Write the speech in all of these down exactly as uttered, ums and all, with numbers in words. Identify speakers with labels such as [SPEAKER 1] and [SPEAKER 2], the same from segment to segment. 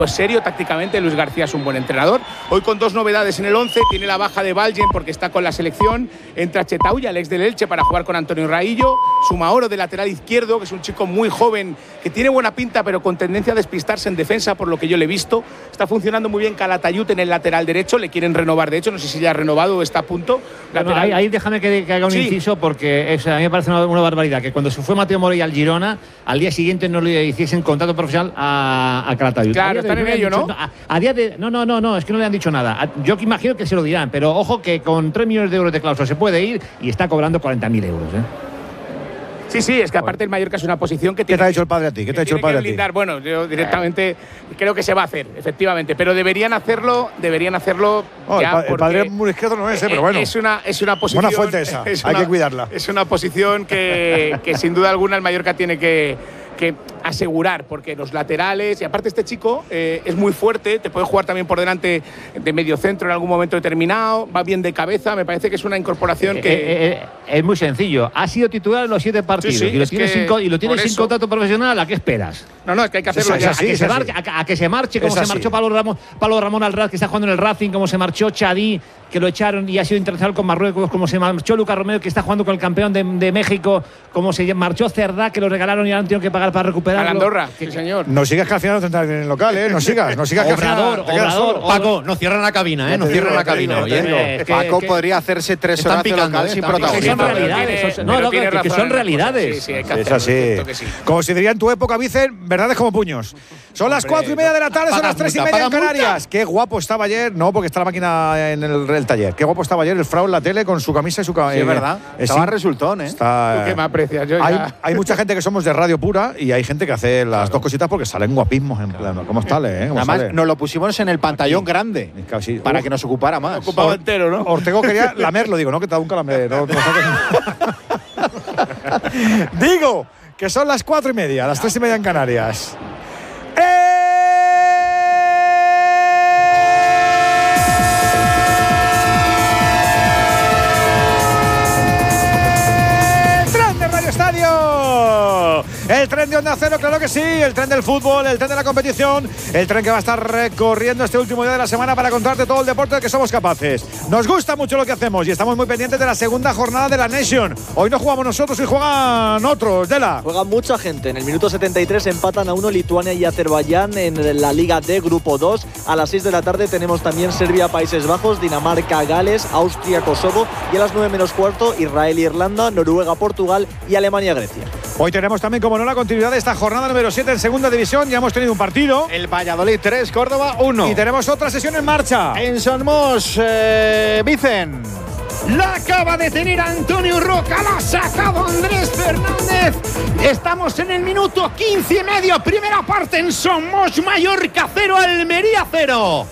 [SPEAKER 1] Pues serio, tácticamente Luis García es un buen entrenador. Hoy con dos novedades en el once, tiene la baja de Valgen porque está con la selección, entra Chetauya, el ex del Elche, para jugar con Antonio Raillo, Sumaoro de lateral izquierdo, que es un chico muy joven, que tiene buena pinta pero con tendencia a despistarse en defensa por lo que yo le he visto. Está funcionando muy bien Calatayud en el lateral derecho, le quieren renovar de hecho, no sé si ya ha renovado o está a punto.
[SPEAKER 2] Bueno, ahí, ahí déjame que, que haga un sí. inciso porque es, a mí me parece una, una barbaridad que cuando se fue Mateo Morey al Girona, al día siguiente no le hiciesen contrato profesional a, a Calatayud.
[SPEAKER 1] Claro, están en ello, ¿no?
[SPEAKER 2] A, a día de, no, no, no, no, es que no le han dicho nada. Yo imagino que se lo dirán, pero ojo que con tres millones de euros de cláusula se puede ir y está cobrando cuarenta mil euros, ¿eh?
[SPEAKER 1] Sí, sí, es que aparte el Mallorca es una posición que
[SPEAKER 3] tiene. ¿Qué te ha dicho el padre a ti? ¿Qué te ha dicho el padre a ti?
[SPEAKER 1] Bueno, yo directamente creo que se va a hacer, efectivamente, pero deberían hacerlo, deberían hacerlo
[SPEAKER 3] oh,
[SPEAKER 1] ya.
[SPEAKER 3] El, el padre muy izquierdo no es, ¿eh? Pero bueno.
[SPEAKER 1] Es una, es una posición.
[SPEAKER 3] Buena fuente esa, hay una, que cuidarla.
[SPEAKER 1] Es una posición que, que sin duda alguna el Mallorca tiene que. que asegurar, porque los laterales, y aparte este chico eh, es muy fuerte, te puede jugar también por delante de medio centro en algún momento determinado, va bien de cabeza, me parece que es una incorporación
[SPEAKER 2] eh,
[SPEAKER 1] que…
[SPEAKER 2] Eh, eh, es muy sencillo, ha sido titular en los siete partidos sí, sí, y lo tienes sin, y lo tienes sin contrato profesional, ¿a qué esperas?
[SPEAKER 1] No, no, es que hay que hacerlo
[SPEAKER 2] es
[SPEAKER 1] ya.
[SPEAKER 2] Así, a, que se marche, a, a que se marche, como se marchó Pablo Ramón, Pablo Ramón Alraz, que está jugando en el Racing, como se marchó Chadí, que lo echaron y ha sido internacional con Marruecos, como se marchó Lucas Romero, que está jugando con el campeón de, de México, como se marchó Cerdá, que lo regalaron y ahora han tenido que pagar para recuperarlo.
[SPEAKER 1] A Andorra, que, sí, señor.
[SPEAKER 3] No sigas que al final no tendrás en el local, ¿eh? No sigas, no sigas que
[SPEAKER 2] Obrador,
[SPEAKER 3] al final
[SPEAKER 2] Obrador, Obrador.
[SPEAKER 4] Paco, no cierran la cabina, ¿eh? No cierran la cabina. Oye,
[SPEAKER 5] Paco podría hacerse tres horas de local sin protagonismo.
[SPEAKER 2] Son realidades, no, no, que, que son realidades.
[SPEAKER 1] Sí, sí, hay que
[SPEAKER 3] es así. Sí. Como si diría en tu época, Vicen, verdades como puños. Son las cuatro y media de la tarde, son las tres y media en Canarias. Qué guapo estaba ayer, no, porque está la máquina en el, el taller. Qué guapo estaba ayer el Frau en la tele con su camisa y su camisa.
[SPEAKER 5] Sí, es verdad. Estaba resultón, ¿eh?
[SPEAKER 3] Está,
[SPEAKER 1] ¿Tú qué me aprecias? Yo
[SPEAKER 3] hay,
[SPEAKER 1] ya...
[SPEAKER 3] hay mucha gente que somos de radio pura y hay gente que hace las claro. dos cositas porque salen guapismos en plano. ¿Cómo está, eh? ¿Cómo
[SPEAKER 5] Además,
[SPEAKER 3] sale?
[SPEAKER 5] nos lo pusimos en el pantallón Aquí. grande
[SPEAKER 3] Casi.
[SPEAKER 5] para
[SPEAKER 3] Uf.
[SPEAKER 5] que nos ocupara más.
[SPEAKER 1] Ocupado Or entero, ¿no?
[SPEAKER 3] Ortego quería lamerlo, digo, no, que te da un calambre. No, no digo que son las cuatro y media, las tres y media en Canarias. ¡Eh! Estadio. El tren de Onda Cero, claro que sí. El tren del fútbol, el tren de la competición. El tren que va a estar recorriendo este último día de la semana para contarte todo el deporte del que somos capaces. Nos gusta mucho lo que hacemos y estamos muy pendientes de la segunda jornada de la Nation. Hoy no jugamos nosotros, hoy juegan otros. Dela.
[SPEAKER 6] Juegan mucha gente. En el minuto setenta y tres empatan a uno Lituania y Azerbaiyán en la Liga D, Grupo dos. A las seis de la tarde tenemos también Serbia, Países Bajos, Dinamarca, Gales, Austria, Kosovo. Y a las nueve menos cuarto, Israel, Irlanda, Noruega, Portugal y Alemania, Grecia.
[SPEAKER 3] Hoy tenemos también, como no, la continuidad de esta jornada número siete en segunda división. Ya hemos tenido un partido.
[SPEAKER 5] El Valladolid tres, Córdoba uno.
[SPEAKER 3] Y tenemos otra sesión en marcha.
[SPEAKER 5] En Somos, eh, Vicen.
[SPEAKER 7] La acaba de tener Antonio Roca, la ha sacado Andrés Fernández. Estamos en el minuto quince y medio, primera parte en Somos, Mallorca cero, Almería cero.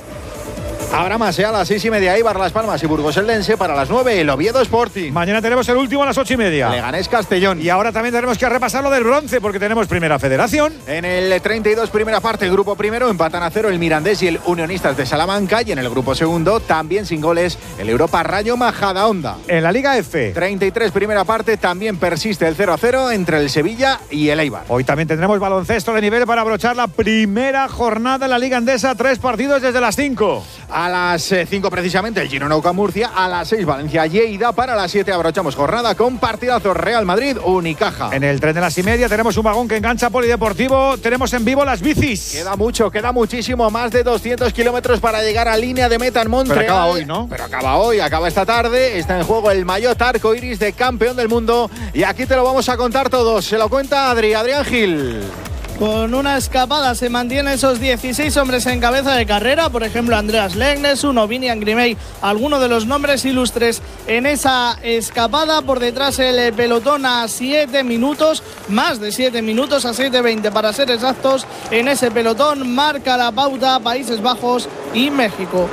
[SPEAKER 5] Ahora más, ¿eh? A las seis y media, Eibar, Las Palmas y Burgos Eldense. Para las nueve, el Oviedo Sporting.
[SPEAKER 3] Mañana tenemos el último a las ocho y media.
[SPEAKER 5] Leganés Castellón.
[SPEAKER 3] Y ahora también tenemos que repasar lo del bronce, porque tenemos Primera Federación.
[SPEAKER 5] En el treinta y dos, primera parte, grupo primero, empatan a cero el Mirandés y el Unionistas de Salamanca. Y en el grupo segundo, también sin goles, el Europa Rayo Majadahonda.
[SPEAKER 3] En la Liga F.
[SPEAKER 5] treinta y tres, primera parte, también persiste el cero a cero entre el Sevilla y el Eibar.
[SPEAKER 3] Hoy también tendremos baloncesto de nivel para abrochar la primera jornada en la Liga Endesa. Tres partidos desde las cinco.
[SPEAKER 5] A las cinco precisamente el Girona Ucam Murcia, a las seis Valencia Lleida, para las siete abrochamos jornada con partidazos Real Madrid Unicaja.
[SPEAKER 3] En el tren de las y media tenemos un vagón que engancha Polideportivo, tenemos en vivo las bicis.
[SPEAKER 5] Queda mucho, queda muchísimo, más de doscientos kilómetros para llegar a línea de meta en Montreal.
[SPEAKER 3] Pero acaba hoy, ¿no?
[SPEAKER 5] Pero acaba hoy, acaba esta tarde, está en juego el maillot arcoiris de campeón del mundo y aquí te lo vamos a contar todos, se lo cuenta Adri, Adrián Gil.
[SPEAKER 8] Con una escapada se mantienen esos dieciséis hombres en cabeza de carrera, por ejemplo Andreas Legnes, uno Vinian Grimey, algunos de los nombres ilustres en esa escapada. Por detrás el pelotón a siete minutos, más de siete minutos, a siete veinte para ser exactos. En ese pelotón marca la pauta Países Bajos y México.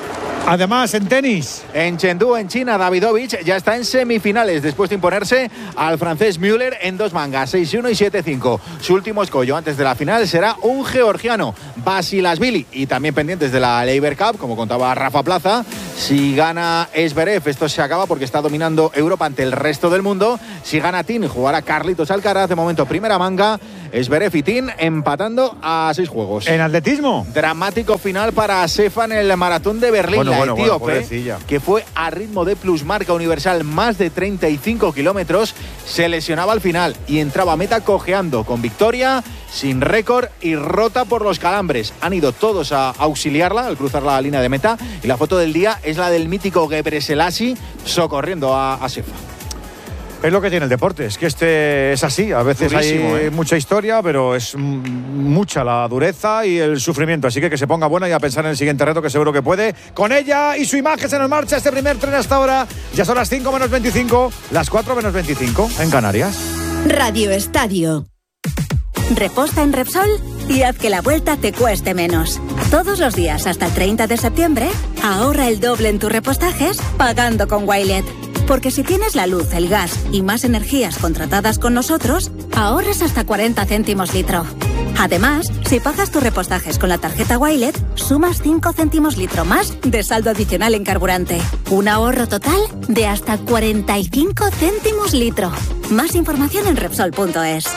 [SPEAKER 3] Además, en tenis.
[SPEAKER 5] En Chengdu, en China, Davidovich ya está en semifinales después de imponerse al francés Müller en dos mangas, seis uno y siete cinco. Su último escollo antes de la final será un georgiano, Basilashvili. Y también pendientes de la Laver Cup, como contaba Rafa Plaza. Si gana Zverev, esto se acaba porque está dominando Europa ante el resto del mundo. Si gana Tin, jugará Carlitos Alcaraz. De momento, primera manga. Zverev y Tin empatando a seis juegos.
[SPEAKER 3] En atletismo.
[SPEAKER 5] Dramático final para Sefa en el maratón de Berlín.
[SPEAKER 3] Bueno,
[SPEAKER 5] la
[SPEAKER 3] bueno,
[SPEAKER 5] etíope,
[SPEAKER 3] bueno,
[SPEAKER 5] que fue a ritmo de plusmarca universal más de treinta y cinco kilómetros, se lesionaba al final y entraba a meta cojeando, con victoria, sin récord y rota por los calambres. Han ido todos a auxiliarla al cruzar la línea de meta y la foto del día es la del mítico Gebrselassie socorriendo a, a Sefa.
[SPEAKER 3] Es lo que tiene el deporte, es que este es así. A veces
[SPEAKER 5] Durísimo,
[SPEAKER 3] hay
[SPEAKER 5] ¿eh?
[SPEAKER 3] mucha historia, pero es m- mucha la dureza y el sufrimiento. Así que que se ponga buena y a pensar en el siguiente reto, que seguro que puede. Con ella y su imagen se nos marcha este primer tren hasta ahora. Ya son las cinco menos veinticinco, las cuatro menos veinticinco en Canarias.
[SPEAKER 9] Radio Estadio. Reposta en Repsol y haz que la vuelta te cueste menos. Todos los días hasta el treinta de septiembre, ahorra el doble en tus repostajes pagando con Wilet. Porque si tienes la luz, el gas y más energías contratadas con nosotros, ahorras hasta cuarenta céntimos litro. Además, si pagas tus repostajes con la tarjeta Wilet, sumas cinco céntimos litro más de saldo adicional en carburante. Un ahorro total de hasta cuarenta y cinco céntimos litro. Más información en Repsol punto es.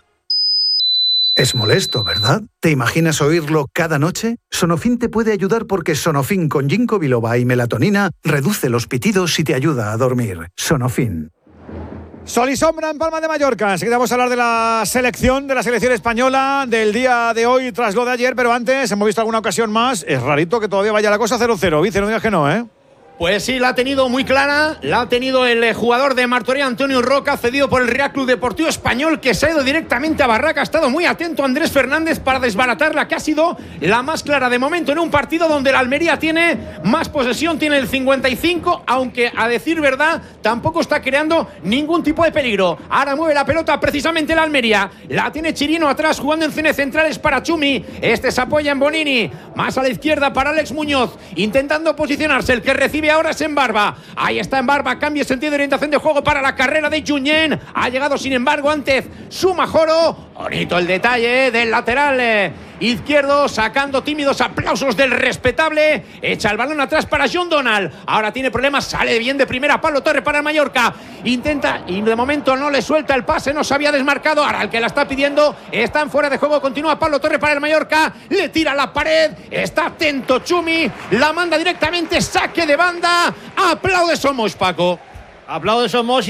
[SPEAKER 10] Es molesto, ¿verdad? ¿Te imaginas oírlo cada noche? Sonofin te puede ayudar porque Sonofin con ginkgo biloba y melatonina reduce los pitidos y te ayuda a dormir. Sonofin.
[SPEAKER 3] Sol y sombra en Palma de Mallorca. Enseguida vamos a hablar de la selección, de la selección española, del día de hoy tras lo de ayer, pero antes hemos visto alguna ocasión más. Es rarito que todavía vaya la cosa cero cero. Vice, no digas que no, ¿eh?
[SPEAKER 7] Pues sí, la ha tenido muy clara, la ha tenido el jugador de Martorell, Antonio Roca, cedido por el Real Club Deportivo Español, que se ha ido directamente a Barraca. Ha estado muy atento Andrés Fernández para desbaratarla, que ha sido la más clara de momento en un partido donde el Almería tiene más posesión, tiene el cincuenta y cinco, aunque a decir verdad tampoco está creando ningún tipo de peligro. Ahora mueve la pelota precisamente el Almería, la tiene Chirino atrás jugando en cine centrales para Chumi, este se apoya en Bonini, más a la izquierda para Alex Muñoz, intentando posicionarse, el que recibe ahora es en Barba, ahí está en Barba, cambia sentido de orientación de juego para la carrera de Junyent, ha llegado sin embargo antes Sumajoro, bonito el detalle del lateral eh, izquierdo, sacando tímidos aplausos del respetable, echa el balón atrás para John Donald, ahora tiene problemas, sale bien de primera Pablo Torre para el Mallorca, intenta y de momento no le suelta el pase, no se había desmarcado, ahora el que la está pidiendo, están fuera de juego, continúa Pablo Torre para el Mallorca, le tira a la pared, está atento Chumi, la manda directamente, saque de banda. Aplaude Somos, Paco.
[SPEAKER 2] Aplaude Somos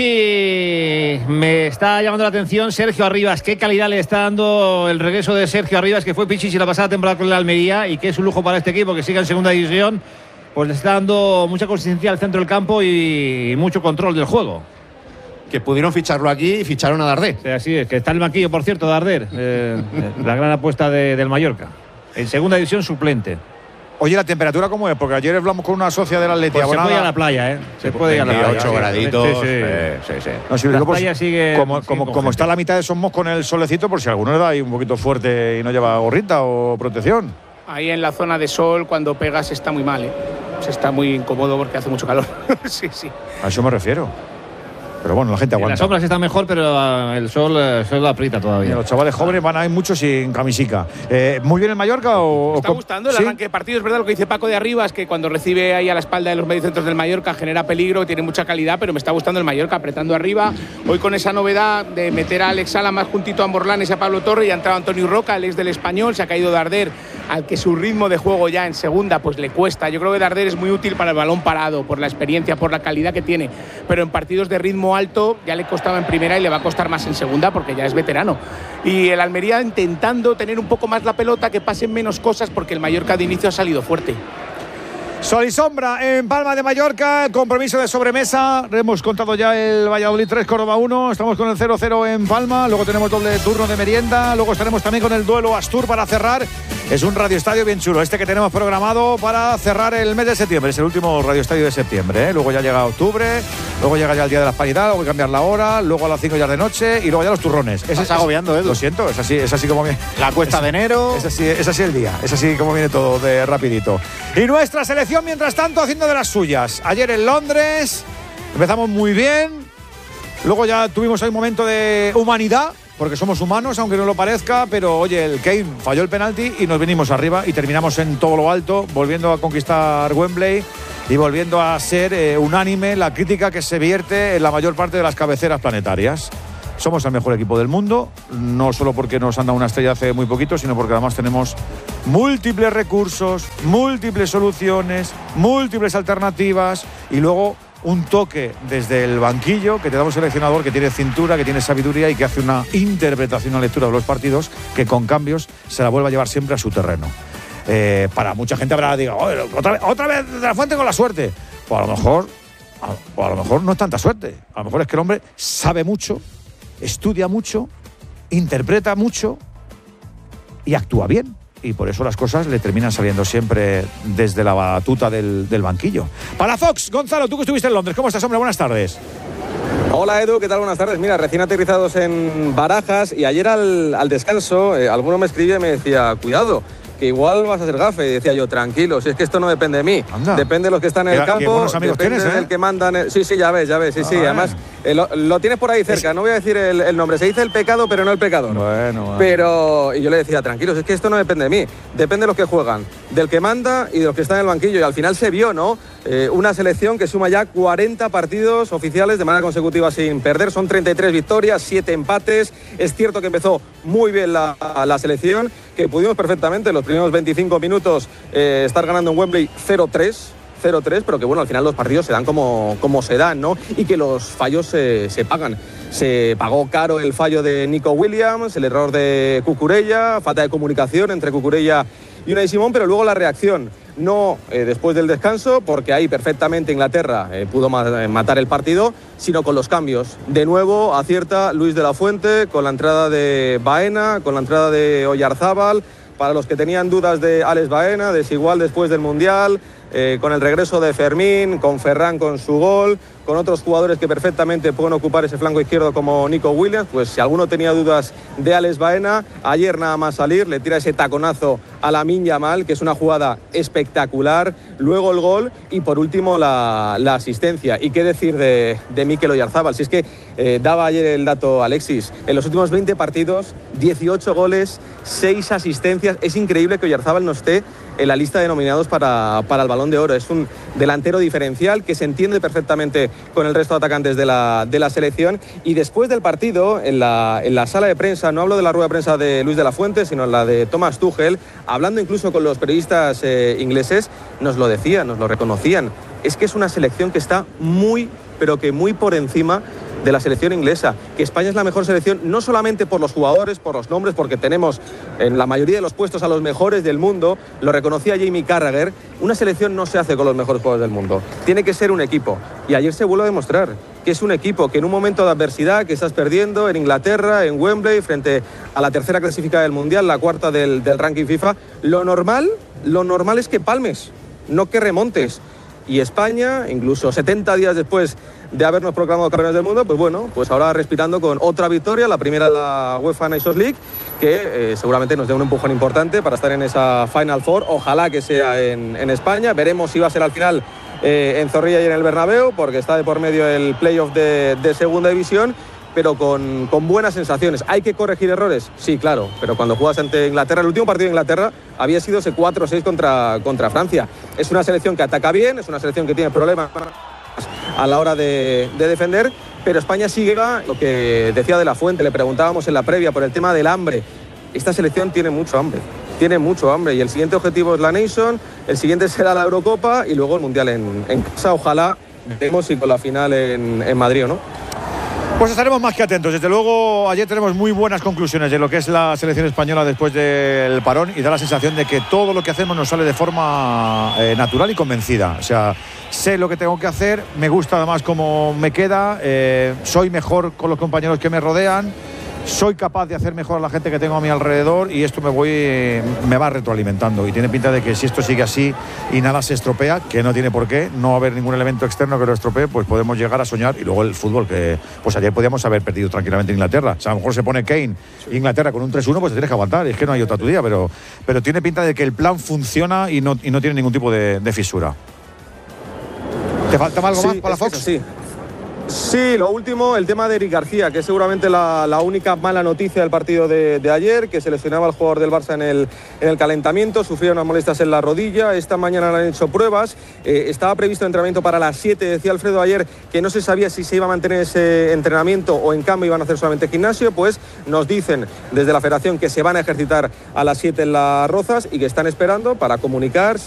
[SPEAKER 2] y me está llamando la atención Sergio Arribas. Qué calidad le está dando el regreso de Sergio Arribas, que fue Pichichi la pasada temporada con el Almería y que es un lujo para este equipo que siga en segunda división. Pues le está dando mucha consistencia al centro del campo y mucho control del juego.
[SPEAKER 4] Que pudieron ficharlo aquí y ficharon a Darder.
[SPEAKER 2] Sí, así es, que está en el banquillo, por cierto, Darder, eh, la gran apuesta de, del Mallorca. En segunda división suplente.
[SPEAKER 3] Oye, ¿la temperatura cómo es? Porque ayer hablamos con una socia del Atleti.
[SPEAKER 2] Pues se puede ir a la playa, ¿eh? Se puede ir a la playa.
[SPEAKER 4] ocho graditos.
[SPEAKER 2] Sí, sí.
[SPEAKER 4] Eh, sí, sí.
[SPEAKER 3] No, si
[SPEAKER 2] La
[SPEAKER 3] digo, pues,
[SPEAKER 2] playa sigue-
[SPEAKER 3] como,
[SPEAKER 2] sigue
[SPEAKER 3] como,
[SPEAKER 2] con
[SPEAKER 3] como
[SPEAKER 2] gente.
[SPEAKER 3] está la mitad de Somos con el solecito, por si alguno le da ahí un poquito fuerte y no lleva gorrita o protección.
[SPEAKER 1] Ahí en la zona de sol, cuando pegas, está muy mal, ¿eh? Se está muy incómodo porque hace mucho calor. sí, sí.
[SPEAKER 3] A eso me refiero. Pero bueno, la gente
[SPEAKER 2] En
[SPEAKER 3] aguanta.
[SPEAKER 2] las sombras está mejor, pero uh, el sol, el sol la aprieta
[SPEAKER 3] Y
[SPEAKER 2] todavía.
[SPEAKER 3] los chavales jóvenes van a ir muchos sin camisica. Eh, ¿Muy bien el Mallorca o...?
[SPEAKER 1] Me está gustando el
[SPEAKER 3] ¿Sí?
[SPEAKER 1] arranque de partido. Es verdad lo que dice Paco de arriba, es que cuando recibe ahí a la espalda de los mediocentros del Mallorca genera peligro, tiene mucha calidad, pero me está gustando el Mallorca apretando arriba. Hoy con esa novedad de meter a Alex Sala más juntito a Morlanes y a Pablo Torre, y ha entrado Antonio Roca, el ex del Español, se ha caído Darder, al que su ritmo de juego ya en segunda pues le cuesta. Yo creo que Darder es muy útil para el balón parado, por la experiencia, por la calidad que tiene, pero en partidos de ritmo alto ya le costaba en primera y le va a costar más en segunda porque ya es veterano. Y el Almería intentando tener un poco más la pelota, que pasen menos cosas, porque el Mallorca de inicio ha salido fuerte.
[SPEAKER 3] Sol y sombra en Palma de Mallorca, compromiso de sobremesa. Hemos contado ya el Valladolid tres, Córdoba uno. Estamos con el cero cero en Palma. Luego tenemos doble turno de merienda. Luego estaremos también con el duelo Astur para cerrar. Es un radioestadio bien chulo, este que tenemos programado para cerrar el mes de septiembre. Es el último radioestadio de septiembre, ¿eh? Luego ya llega octubre, luego llega ya el día de la Hispanidad, luego hay que cambiar la hora, luego a las cinco ya de noche y luego ya los turrones.
[SPEAKER 5] Ese está agobiando, Edu.
[SPEAKER 3] Lo siento, es así, es así como viene.
[SPEAKER 5] La cuesta
[SPEAKER 3] es,
[SPEAKER 5] de enero.
[SPEAKER 3] Es así, es así el día, es así como viene todo de rapidito. Y nuestra selección, mientras tanto, haciendo de las suyas. Ayer en Londres empezamos muy bien, luego ya tuvimos ahí un momento de humanidad, porque somos humanos, aunque no lo parezca, pero oye, el Kane falló el penalti y nos venimos arriba y terminamos en todo lo alto, volviendo a conquistar Wembley y volviendo a ser eh, unánime la crítica que se vierte en la mayor parte de las cabeceras planetarias. Somos el mejor equipo del mundo, no solo porque nos han dado una estrella hace muy poquito, sino porque además tenemos múltiples recursos, múltiples soluciones, múltiples alternativas y luego un toque desde el banquillo que te da un seleccionador que tiene cintura, que tiene sabiduría y que hace una interpretación, una lectura de los partidos que con cambios se la vuelve a llevar siempre a su terreno. Eh, para mucha gente habrá dicho, otra vez, otra vez de la Fuente con la suerte. Pues a lo mejor, a, a lo mejor no es tanta suerte. A lo mejor es que el hombre sabe mucho, estudia mucho, interpreta mucho y actúa bien. Y por eso las cosas le terminan saliendo siempre desde la batuta del, del banquillo. Para Fox, Gonzalo, tú que estuviste en Londres, ¿cómo estás, hombre? Buenas tardes.
[SPEAKER 11] Hola Edu, ¿qué tal? Buenas tardes. Mira, recién aterrizados en Barajas y ayer al, al descanso, eh, alguno me escribía y me decía, cuidado, que igual vas a ser gafe. Y decía yo, tranquilo, si es que esto no depende de mí. Anda. Depende de los que están en el campo, depende tienes, ¿eh? del que mandan. El... Sí, sí, ya ves, ya ves, sí, ah, sí. Bueno. Además, eh, lo, lo tienes por ahí cerca, es... no voy a decir el, el nombre. Se dice el pecado, pero no el pecador.
[SPEAKER 3] Bueno, bueno.
[SPEAKER 11] Pero, y yo le decía, tranquilo, si es que esto no depende de mí. Depende de los que juegan, del que manda y de los que están en el banquillo. Y al final se vio, ¿no? Eh, una selección que suma ya cuarenta partidos oficiales de manera consecutiva sin perder. Son treinta y tres victorias, siete empates. Es cierto que empezó muy bien la, la selección, que pudimos perfectamente en los primeros veinticinco minutos eh, estar ganando en Wembley cero tres, pero que bueno, al final los partidos se dan como, como se dan, ¿no? Y que los fallos se, se pagan. Se pagó caro el fallo de Nico Williams, el error de Cucurella, falta de comunicación entre Cucurella y Unai Simón, pero luego la reacción, no eh, después del descanso, porque ahí perfectamente Inglaterra eh, pudo ma- matar el partido, sino con los cambios. De nuevo acierta Luis de la Fuente con la entrada de Baena, con la entrada de Oyarzábal. Para los que tenían dudas de Alex Baena, desigual después del Mundial, eh, con el regreso de Fermín, con Ferran con su gol, con otros jugadores que perfectamente pueden ocupar ese flanco izquierdo como Nico Williams, pues si alguno tenía dudas de Alex Baena, ayer nada más salir, le tira ese taconazo a Lamine Yamal, que es una jugada espectacular, luego el gol y por último la, la asistencia. ¿Y qué decir de, de Mikel Oyarzábal? Si es que eh, daba ayer el dato Alexis, en los últimos veinte partidos, dieciocho goles, seis asistencias, es increíble que Oyarzábal no esté en la lista de nominados para, para el Balón de Oro. Es un delantero diferencial que se entiende perfectamente con el resto de atacantes de la, de la selección. Y después del partido, en la, en la sala de prensa, no hablo de la rueda de prensa de Luis de la Fuente, sino en la de Thomas Tuchel, hablando incluso con los periodistas eh, ingleses, nos lo decían, nos lo reconocían. Es que es una selección que está muy, pero que muy por encima de la selección inglesa, que España es la mejor selección no solamente por los jugadores, por los nombres, porque tenemos en la mayoría de los puestos a los mejores del mundo, lo reconocía Jamie Carragher, una selección no se hace con los mejores jugadores del mundo, tiene que ser un equipo, y ayer se vuelve a demostrar que es un equipo que en un momento de adversidad que estás perdiendo en Inglaterra, en Wembley, frente a la tercera clasificada del Mundial, la cuarta del, del ranking FIFA, lo normal, lo normal es que palmes, no que remontes. Y España, incluso setenta días después de habernos proclamado campeones del mundo, pues bueno, pues ahora respirando con otra victoria, la primera de la UEFA Nations League, que eh, seguramente nos dé un empujón importante para estar en esa Final Four. Ojalá que sea en, en España. Veremos si va a ser al final eh, en Zorrilla y en el Bernabéu, porque está de por medio el playoff de, de segunda división, pero con, con buenas sensaciones. ¿Hay que corregir errores? Sí, claro, pero cuando juegas ante Inglaterra, el último partido de Inglaterra había sido ese cuatro seis contra, contra Francia. Es una selección que ataca bien, es una selección que tiene problemas a la hora de, de defender, pero España sigue, lo que decía de la Fuente, le preguntábamos en la previa por el tema del hambre. Esta selección tiene mucho hambre, tiene mucho hambre, y el siguiente objetivo es la Nation, el siguiente será la Eurocopa y luego el Mundial en, en casa. Ojalá vemos si con la final en, en Madrid o no.
[SPEAKER 3] Pues estaremos más que atentos. Desde luego, ayer tenemos muy buenas conclusiones de lo que es la selección española después del parón y da la sensación de que todo lo que hacemos nos sale de forma eh, natural y convencida. O sea, sé lo que tengo que hacer, me gusta además cómo me queda, eh, soy mejor con los compañeros que me rodean soy capaz de hacer mejor a la gente que tengo a mi alrededor y esto me voy me va retroalimentando. Y tiene pinta de que si esto sigue así y nada se estropea, que no tiene por qué, no va a haber ningún elemento externo que lo estropee, pues podemos llegar a soñar. Y luego el fútbol, que pues ayer podíamos haber perdido tranquilamente en Inglaterra. O sea, a lo mejor se pone Kane Inglaterra con un tres uno, pues te tienes que aguantar. Y es que no hay otra tu día, pero, pero tiene pinta de que el plan funciona y no, y no tiene ningún tipo de, de fisura. ¿Te falta algo
[SPEAKER 11] sí,
[SPEAKER 3] más para la Fox?
[SPEAKER 11] Sí. Sí, lo último, el tema de Eric García, que es seguramente la, la única mala noticia del partido de, de ayer, que se lesionaba el jugador del Barça en el, en el calentamiento, sufría unas molestias en la rodilla, esta mañana le han hecho pruebas, eh, estaba previsto el entrenamiento para las siete, decía Alfredo ayer que no se sabía si se iba a mantener ese entrenamiento o en cambio iban a hacer solamente gimnasio, pues nos dicen desde la federación que se van a ejercitar a las siete en Las Rozas y que están esperando para comunicar